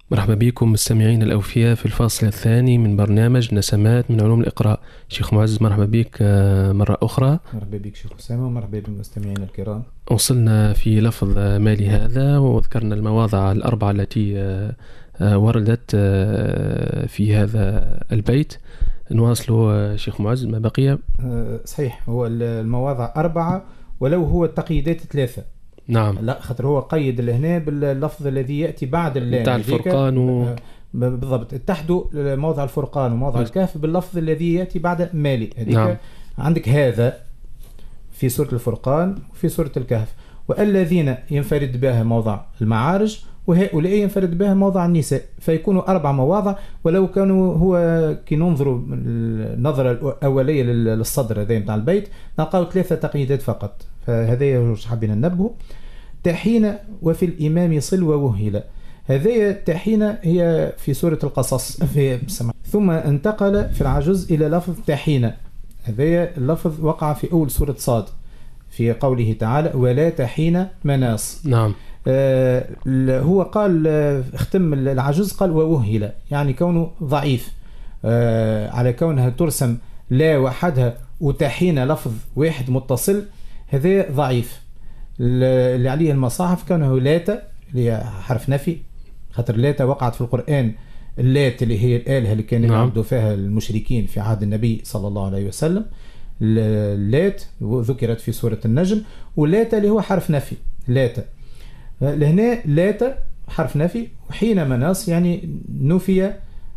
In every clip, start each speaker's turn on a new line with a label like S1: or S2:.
S1: مرحبا بكم مستمعين الأوفياء في الفاصل الثاني من برنامج نسمات من علوم الإقراء. شيخ معز مرحبا بك مرة أخرى.
S2: مرحبا بك شيخ أسامة ومرحبا بالمستمعين الكرام.
S1: وصلنا في لفظ مالي هذا وذكرنا المواضع الأربعة التي وردت في هذا البيت. نواصل شيخ معز ما بقي.
S2: صحيح، هو المواضع 4 ولو هو التقييدات 3.
S1: نعم،
S2: لا خاطر هو قيد لهنا باللفظ الذي يأتي بعد اللام
S1: بتاع الفرقان
S2: بالضبط. اتحدوا موضع الفرقان وموضع الكهف باللفظ الذي يأتي بعد مالي.
S1: نعم.
S2: عندك هذا في سورة الفرقان وفي سورة الكهف، والذين ينفرد بها موضع المعارج، وهؤلاء ينفرد بها موضع النساء، فيكونوا 4 مواضع. ولو كانوا هو كي ننظروا النظرة الأولية للصدر هذا متاع البيت نلقاو 3 تقييدات فقط، فهذا واش حابين ننبهوا. تحين وفي الإمام صل ووهل، هذه تحين هي في سورة القصص ثم انتقل في العجز إلى لفظ تحين. هذا اللفظ وقع في أول سورة صاد في قوله تعالى ولا تحين مناص.
S1: نعم.
S2: هو قال اختم العجز قال ووهل، يعني كونه ضعيف على كونها ترسم لا وحدها وتحين لفظ واحد متصل، هذا ضعيف. اللي عليه المصاحف كونه لاتا اللي هي حرف نفي، خاطر لاتا وقعت في القرآن اللات اللي هي الآلهة اللي كانوا يعبدوا فيها المشركين في عهد النبي صلى الله عليه وسلم. اللات ذكرت في سورة النجم، ولاتا اللي هو حرف نفي لاتا. لهنا لاتا حرف نفي، وحين مناص يعني نفي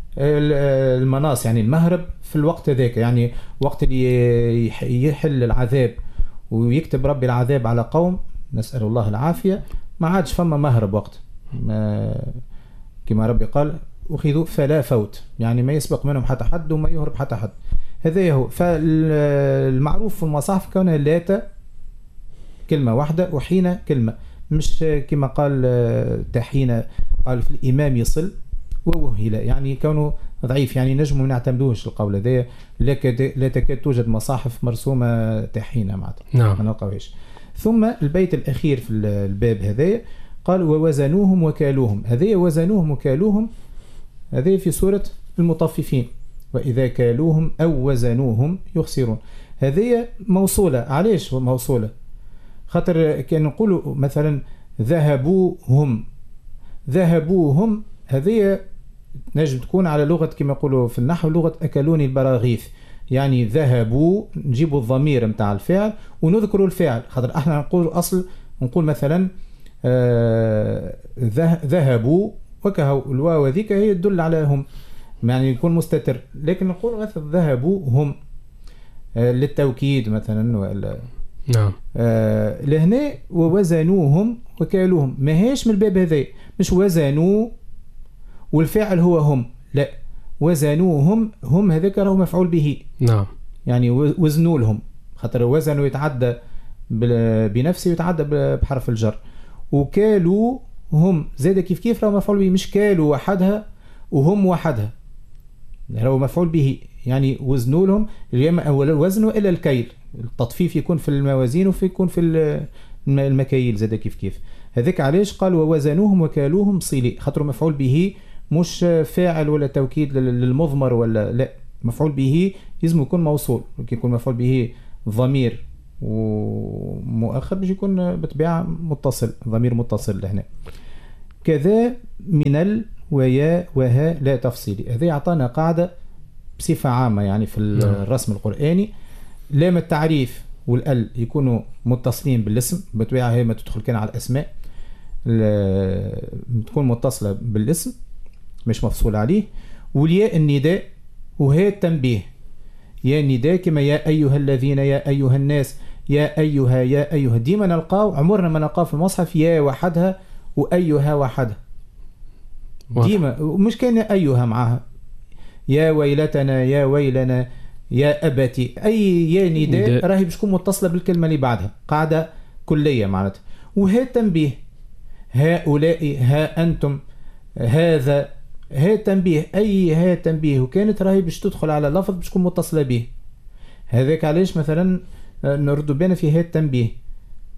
S2: المناص يعني المهرب في الوقت ذاك، يعني وقت اللي يحل العذاب ويكتب ربي العذاب على قوم نسأل الله العافية، ما عادش فما مهرب وقت كما ربي قال أخذوا فلا فوت، يعني ما يسبق منهم حتى حد وما يهرب حتى حد. هذا هو. فالمعروف في المصاحف كونها لاتا كلمة واحدة وحين كلمة، مش كما قال تحين قال في الإمام يصل ووهل، يعني كونه ضعيف، يعني نجم ما نعتمدوش القول هذا. لا تكاد توجد مصاحف مرسومة تحين معناتها،
S1: نعم.
S2: ما نلقاوش. ثم البيت الأخير في الباب هذا قال ووزنوهم وكالوهم. هذا وزنوهم وكالوهم هذا في سورة المطففين، وإذا كالوهم أو وزنوهم يخسرون. هذه موصولة. علاش موصولة؟ خاطر كان نقولوا مثلا ذهبوهم هذه نجم تكون على لغة كما يقولوا في النحو لغة أكلوني البراغيث، يعني ذهبوا نجيبوا الضمير متاع الفعل ونذكروا الفعل. خاطر احنا نقول مثلا ذهبوا وكهو الواو ذيك هي تدل على هم، يعني يكون مستتر، لكن نقول مثلا ذهبوا هم للتوكيد مثلا ولا.
S1: نعم.
S2: لهنا ووزنوهم وكالوهم ما هيش من الباب هذا، مش وزنوا والفعل هو هم، لا وزنوهم هم هذاك راهو مفعول به.
S1: نعم.
S2: يعني وزنوا لهم، خاطر وزنوا يتعدى بنفسه يتعدى بحرف الجر، وكالوا هم زاد كيف راهو مفعول به، مش كالوا وحدها وهم وحدها، راهو مفعول به. يعني وزنوا لهم اليوم أول الوزن إلى الكيل، التطفيف يكون في الموازين وفي يكون في المكاييل زاد كيف. هذاك علاش قال ووزنوهم وكالوهم صيلي، خاطر مفعول به مش فاعل ولا توكيد للمضمر ولا لا، مفعول به لازم يكون موصول. يكون مفعول به ضمير ومؤخر باش يكون بطبيعة متصل، ضمير متصل لهنا. كذا من ويا وها لا تفصيلي، هذا يعطانا قاعدة بصفة عامة يعني في الرسم القرآني. لام التعريف والال يكونوا متصلين بالاسم، بطبيعة هي ما تدخل كان على الأسماء، تكون متصلة بالاسم مش مفصول عليه. والياء النداء وهي التنبيه، يا النداء كما يا أيها الذين يا أيها الناس يا أيها ديما نلقاو، عمرنا ما نلقاو في المصحف يا وحدها وأيها وحدها ديما، مش كان أيها معها يا ويلتنا يا ويلنا يا أبتي، أي يا نداء راهي باش تكون متصلة بالكلمة اللي بعدها، قاعدة كلية معناتها. وها التنبيه هؤلاء ها أنتم هذا، ها تنبيه أي ها تنبيه، وكانت راهي باش تدخل على لفظ باش تكون متصلة به. هذاك علاش مثلا نرد بنا في ها التنبيه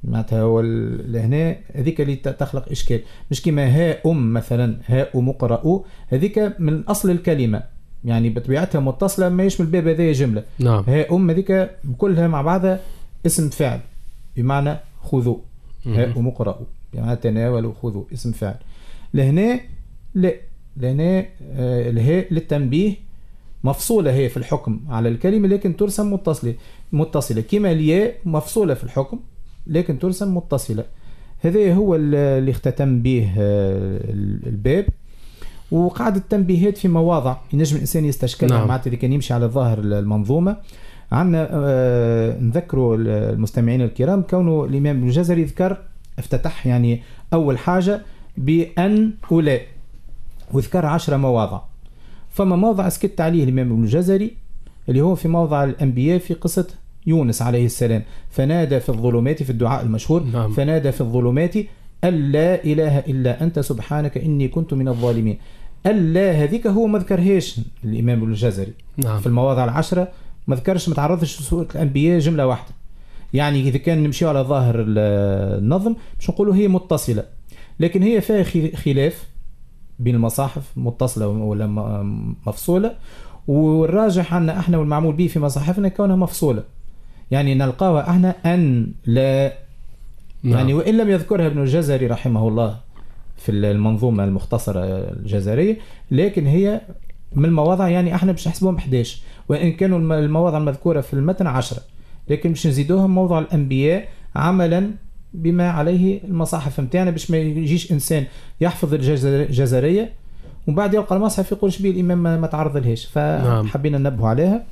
S2: معناتها هو لهنا هذيك اللي تخلق إشكال، مش كما هاء مثلا هاء مقرأ، هذيك من أصل الكلمة يعني بطبيعتها متصلة، ما يشمل الباب هذه جملة.
S1: نعم.
S2: هاء هذيك كلها مع بعضها اسم فعل بمعنى خذوا، هاء مقرأ بمعنى تناولوا خذوا اسم فعل. لهنا لا، لهنا الهاء للتنبيه مفصولة هي في الحكم على الكلمة لكن ترسم متصلة كما الياء مفصولة في الحكم لكن ترسم متصلة. هذا هو اللي اختتم به الباب، وقاعدة التنبيهات في مواضع ينجم الإنسان يستشكلها. نعم. معناتها إذا كان يمشي على ظاهر المنظومة عندنا نذكروا المستمعين الكرام كونه الإمام ابن الجزري ذكر افتتح يعني أول حاجة بأن أولا وذكر 10 مواضع. فما موضع اسكت عليه الإمام ابن الجزري اللي هو في موضع الأنبياء في قصة يونس عليه السلام، فنادى في الظلمات في الدعاء المشهور. نعم. فنادى في الظلمات أن لا إله إلا أنت سبحانك إني كنت من الظالمين. ألا هذيك هو ما ذكرهاش الإمام ابن الجزري. نعم. في المواضع 10 ما ذكرش، ما تعرضش سورة الأنبياء جملة واحدة. يعني إذا كان نمشي على ظاهر النظم مش نقوله هي متصلة، لكن هي فيها خلاف بين المصاحف متصلة ولا مفصولة، والراجح عنا احنا والمعمول به في مصاحفنا كونها مفصولة، يعني نلقاها احنا أن لا. نعم. يعني وإن لم يذكرها ابن الجزري رحمه الله في المنظومة المختصرة الجزرية، لكن هي من المواضع يعني احنا مش نحسبهم 11، وإن كانوا المواضع المذكورة في المتن 10، لكن مش نزيدوها موضع الأنبياء عملا بما عليه المصاحف متاعنا، باش ما يجيش إنسان يحفظ الجزرية وبعد يلقى المصحف يقولش به الإمام ما تعرض لهاش، فحبينا ننبه عليها.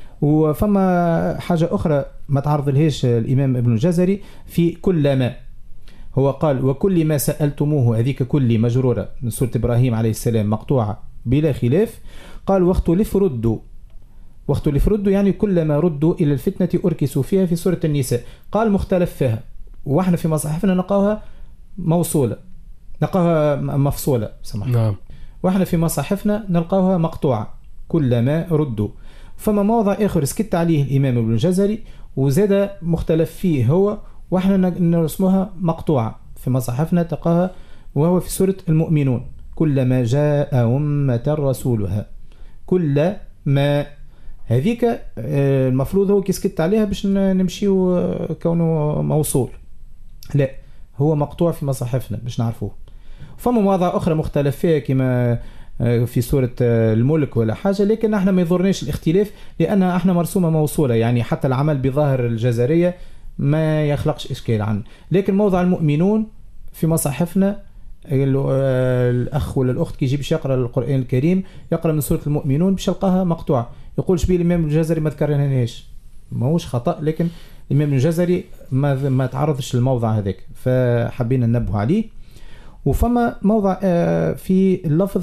S2: وفما حاجة أخرى ما تعرض لهاش الإمام ابن الجزري في كل ما، هو قال وكل ما سألتموه، هذيك كل مجرورة من سورة إبراهيم عليه السلام مقطوعة بلا خلاف. قال واختلف ردوا يعني كلما ردوا إلى الفتنة أركسوا فيها في سورة النساء. قال مختلف فيها، وإحنا في مصحفنا نلقاها موصولة، نلقاها مفصولة سمح. نعم. وإحنا في مصحفنا نلقاها مقطوعة كلما ردوا. فما موضع آخر سكت عليه الإمام ابن الجزري وزاد مختلف فيه هو، وإحنا نرسمها مقطوعة في مصحفنا تلقاها، وهو في سورة المؤمنون كلما جاء أمة رسولها. كل ما هذيك المفروض هو كيسكت عليها باش نمشيو كونه موصول، لا هو مقطوع في مصاحفنا باش نعرفوه. فما مواضع أخرى مختلف فيها كما في سورة الملك ولا حاجة، لكن احنا ما يضرناش الاختلاف لأن احنا مرسومة موصولة، يعني حتى العمل بظاهر الجزرية ما يخلقش إشكال عنه. لكن موضع المؤمنون في مصاحفنا الأخ ولا الأخت كي يجي باش يقرأ القرآن الكريم يقرأ من سورة المؤمنون باش يلقاها مقطوعة، يقولش به الإمام الجزري ما ذكرناهاش، ما هوش خطأ، لكن الإمام الجزري ما تعرضش للموضع هذاك فحبينا ننبه عليه. وفما موضع في اللفظ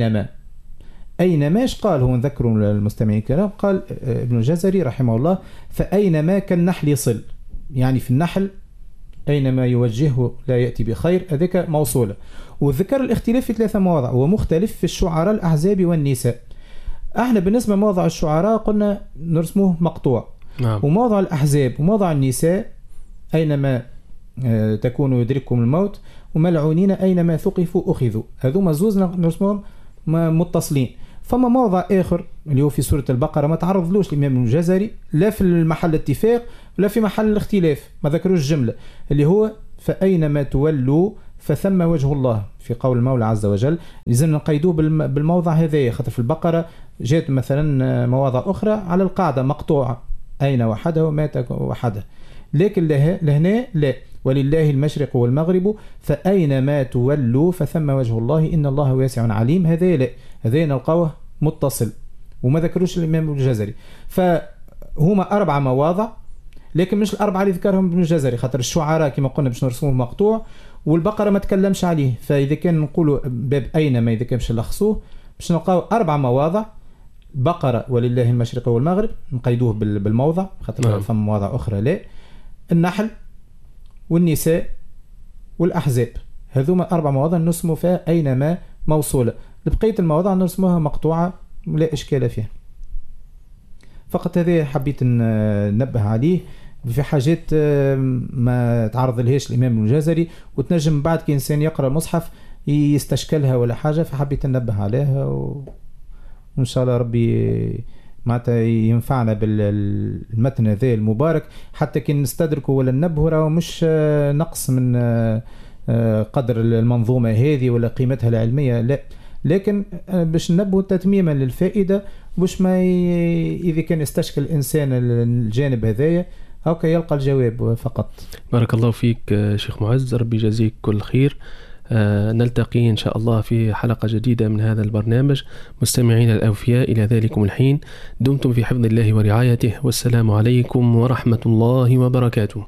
S2: أينما قال هو نذكروا المستمعين الكرام، قال ابن الجزري رحمه الله فأينما كالنحل يصل، يعني في النحل أينما يوجهه لا يأتي بخير، هذاك موصولة. وذكر الاختلاف في 3 مواضع، ومختلف في الشعراء الأحزاب والنساء. احنا بالنسبة لموضع الشعراء قلنا نرسموه مقطوع. نعم. وموضع الأحزاب وموضع النساء أينما تكونوا يدرككم الموت وملعونين أينما ثقفوا أخذوا، هذوما زوز نرسمهم متصلين. فما موضع آخر اللي هو في سورة البقرة ما تعرضلوش الإمام الجزري لا في المحل اتفاق ولا في محل الاختلاف، ما ذكروش الجملة اللي هو فأينما تولوا فثم وجه الله في قول المولى عز وجل. لازم نقيدوه بالموضع هذا، خاطر في البقرة جاءت مثلا مواضع أخرى على القاعدة مقطوعة أين وحده ومات وحده، لكن لهنا لا، ولله المشرق والمغرب فأينما تولوا فثم وجه الله إن الله واسع عليم. هذا لا، هذا نلقاوه متصل وما ذكروش الإمام الجزري. فهما 4 مواضع، لكن مش ال4 اللي ذكرهم ابن الجزري، خاطر الشعراء كما قلنا باش نرسموه مقطوع والبقرة ما تكلمش عليه. فإذا كان نقولوا باب أينما إذا كان باش نلخصوه باش نلقاو 4 مواضع، بقرة ولله المشرق والمغرب نقيدوه بالموضع خاطر فما مواضع أخرى لا، النحل والنساء والأحزاب، هذوما 4 مواضع نرسموا فيها أينما موصولة. لبقية المواضع نرسموها مقطوعة لا إشكال فيها. فقط هذا حبيت ننبه عليه في حاجات ما تعرض لهاش الإمام الجزري، وتنجم بعد كي إنسان يقرأ المصحف يستشكلها ولا حاجة، فحبيت ننبه عليها وإن شاء الله ربي معناتها ينفعنا بالمتن هذا المبارك، حتى كي نستدركه ولا ننبهه راهو مش نقص من قدر المنظومة هذه ولا قيمتها العلمية، لا، لكن باش ننبهه تتميما للفائدة، باش ما إذا كان يستشكل الإنسان الجانب هذايا هكا يلقى الجواب فقط.
S1: بارك الله فيك شيخ معز، ربي يجازيك كل خير. نلتقي إن شاء الله في حلقة جديدة من هذا البرنامج. مستمعين الأوفياء، إلى ذلكم الحين دمتم في حفظ الله ورعايته، والسلام عليكم ورحمة الله وبركاته.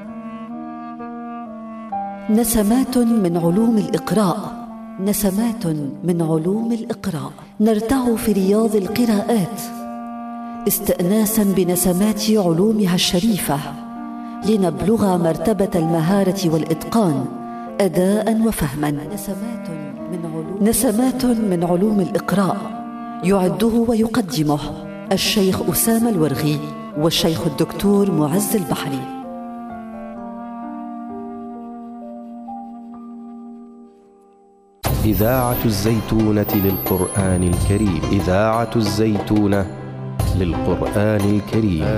S3: نسمات من علوم الإقراء، نسمات من علوم الإقراء، نرتع في رياض القراءات استئناسا بنسمات علومها الشريفة، لنبلغ مرتبة المهارة والإتقان أداء وفهما. نسمات من علوم الإقراء، يعده ويقدمه الشيخ أسامة الورغي والشيخ الدكتور معز البحري.
S4: إذاعة الزيتونة للقرآن الكريم، إذاعة الزيتونة للقرآن الكريم.